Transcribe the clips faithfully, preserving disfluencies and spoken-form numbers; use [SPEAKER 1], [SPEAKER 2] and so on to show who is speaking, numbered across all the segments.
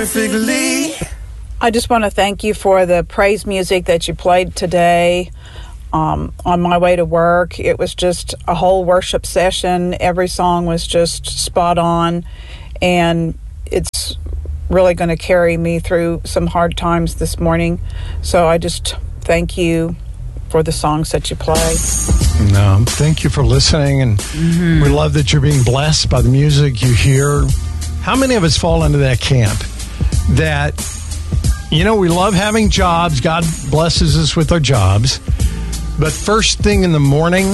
[SPEAKER 1] perfectly.
[SPEAKER 2] I just want to thank you for the praise music that you played today. Um, on my way to work, it was just a whole worship session. Every song was just spot on, and it's really going to carry me through some hard times this morning. So I just thank you for the songs that you play.
[SPEAKER 3] No, thank you for listening, and mm-hmm. we love that you're being blessed by the music you hear. How many of us fall into that camp that, you know, we love having jobs, God blesses us with our jobs, but first thing in the morning,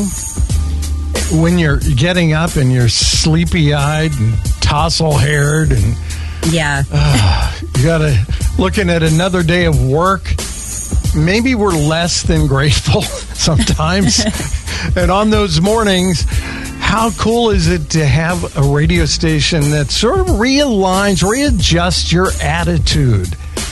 [SPEAKER 3] when you're getting up and you're sleepy-eyed and tousle-haired and
[SPEAKER 4] yeah,
[SPEAKER 3] uh, you got to looking at another day of work, maybe we're less than grateful sometimes. And on those mornings, how cool is it to have a radio station that sort of realigns, readjusts your attitude?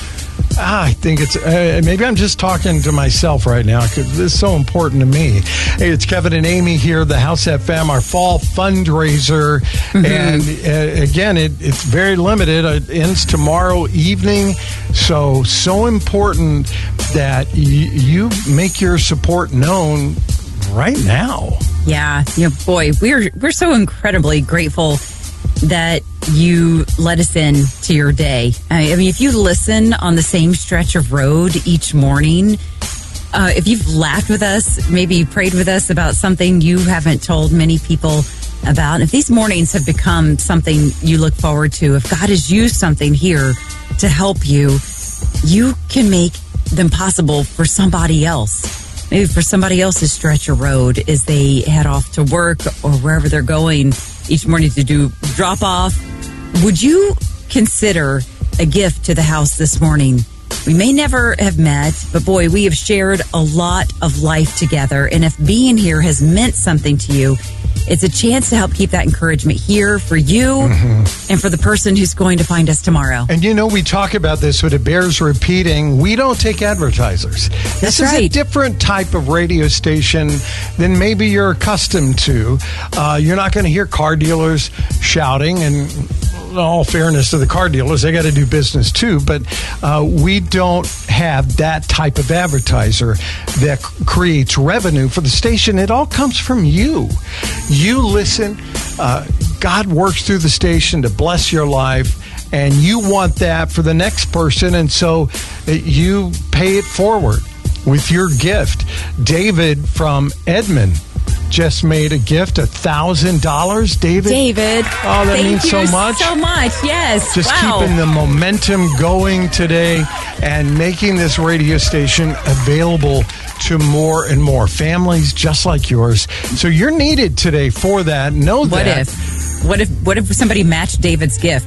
[SPEAKER 3] Ah, I think it's, uh, maybe I'm just talking to myself right now because this is so important to me. Hey, it's Kevin and Amy here, the House F M, our fall fundraiser. Mm-hmm. And uh, again, it, it's very limited. It ends tomorrow evening. So, so important that y- you make your support known right now.
[SPEAKER 4] Yeah, you know, boy, we're we're so incredibly grateful that you let us in to your day. I mean, if you listen on the same stretch of road each morning, uh, if you've laughed with us, maybe prayed with us about something you haven't told many people about, if these mornings have become something you look forward to, if God has used something here to help you, you can make them possible for somebody else. Maybe for somebody else's stretch of road as they head off to work or wherever they're going each morning to do drop off. Would you consider a gift to the house this morning? We may never have met, but boy, we have shared a lot of life together. And if being here has meant something to you, it's a chance to help keep that encouragement here for you mm-hmm. and for the person who's going to find us tomorrow.
[SPEAKER 3] And you know, we talk about this, but it bears repeating. We don't take advertisers.
[SPEAKER 4] That's
[SPEAKER 3] this
[SPEAKER 4] right.
[SPEAKER 3] is a different type of radio station than maybe you're accustomed to. Uh, you're not going to hear car dealers shouting, and in all fairness to the car dealers, they got to do business too, but uh, we don't have that type of advertiser that c- creates revenue for the station. It all comes from you. You listen, uh, God works through the station to bless your life, and you want that for the next person, and so uh, you pay it forward with your gift. David from Edmond just made a gift, a thousand dollars. David,
[SPEAKER 4] David,
[SPEAKER 3] oh, that
[SPEAKER 4] thank
[SPEAKER 3] means
[SPEAKER 4] you
[SPEAKER 3] so much.
[SPEAKER 4] So much, yes.
[SPEAKER 3] Just
[SPEAKER 4] wow.
[SPEAKER 3] keeping the momentum going today and making this radio station available to more and more families just like yours. So you're needed today for that. Know
[SPEAKER 4] what
[SPEAKER 3] that.
[SPEAKER 4] if? What if? What if somebody matched David's gift?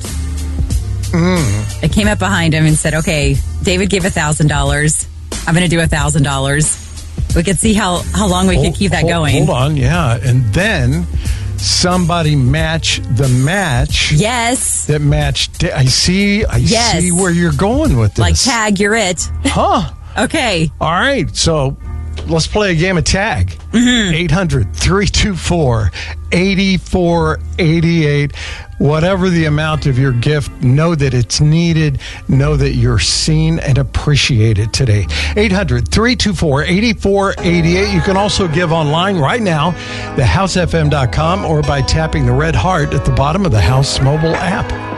[SPEAKER 3] Mm.
[SPEAKER 4] It came up behind him and said, "Okay, David gave a thousand dollars. I'm going to do a thousand dollars." We could see how, how long we
[SPEAKER 3] hold,
[SPEAKER 4] could keep that
[SPEAKER 3] hold,
[SPEAKER 4] going.
[SPEAKER 3] Hold on, yeah. And then somebody match the match.
[SPEAKER 4] Yes.
[SPEAKER 3] That matched. I see, I
[SPEAKER 4] yes.
[SPEAKER 3] see where you're going with this.
[SPEAKER 4] Like tag, you're it.
[SPEAKER 3] Huh.
[SPEAKER 4] Okay.
[SPEAKER 3] All right. So let's play a game of tag. Mm-hmm. eight hundred, three two four, eight four eight eight. Whatever the amount of your gift, know that it's needed. Know that you're seen and appreciated today. eight hundred, three two four, eight four eight eight. You can also give online right now, the house f m dot com, or by tapping the red heart at the bottom of the House mobile app.